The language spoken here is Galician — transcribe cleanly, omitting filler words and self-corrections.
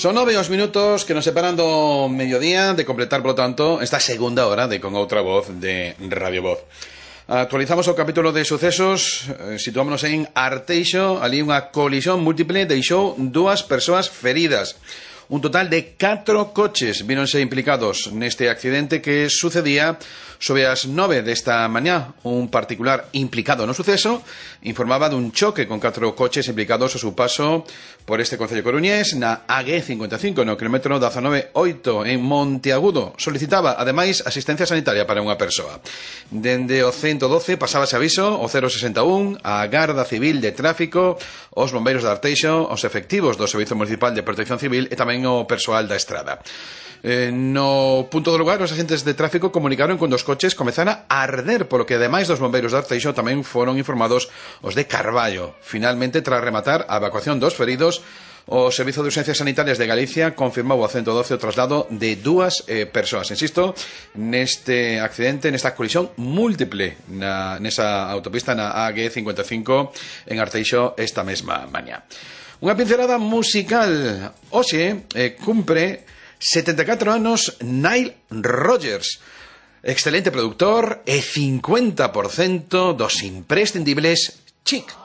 Son 9 que nos separan do mediodía de completar, polo tanto, esta segunda hora de Con Outra Voz de Radio Voz. Actualizamos o capítulo de sucesos, situámonos en Arteixo. Ali unha colisión múltiple deixou 2 persoas feridas. Un total de 4 coches víronse implicados neste accidente que sucedía sobre as 9 desta mañá. Un particular implicado no suceso informaba dun choque con 4 coches implicados ao seu paso por este concello coruñés na AG55 no kilómetro 19,8 en Monteagudo. Solicitaba, ademais, asistencia sanitaria para unha persoa. Dende o 112 pasábase aviso o 061, a Garda Civil de Tráfico, os bombeiros de Arteixo, os efectivos do Servizo Municipal de Protección Civil e tamén o persoal da estrada. No punto do lugar, os agentes de tráfico comunicaron cando os coches comezara a arder, polo que ademais dos bombeiros de Arteixo tamén foron informados os de Carballo. Finalmente, tras rematar a evacuación dos feridos, o Servizo de Urxencias Sanitarias de Galicia confirmou ao 112 o traslado de 2 persoas. Insisto, neste accidente, nesta colisión múltiple nesa autopista na AG55 en Arteixo esta mesma mañá. Unha pincelada musical. Hoxe cumpre 74 anos Nile Rodgers, excelente productor e 50% dos imprescindibles Chic.